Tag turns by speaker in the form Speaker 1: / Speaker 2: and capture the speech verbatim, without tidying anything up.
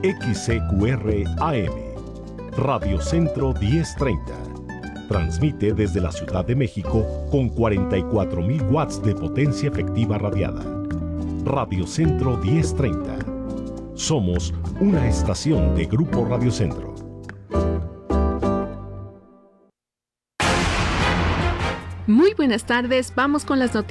Speaker 1: X C Q R A M, Radio Centro diez treinta. Transmite desde la Ciudad de México con cuarenta y cuatro mil watts de potencia efectiva radiada. Radio Centro diez treinta. Somos una estación de Grupo Radio Centro.
Speaker 2: Muy buenas tardes, vamos con las noticias.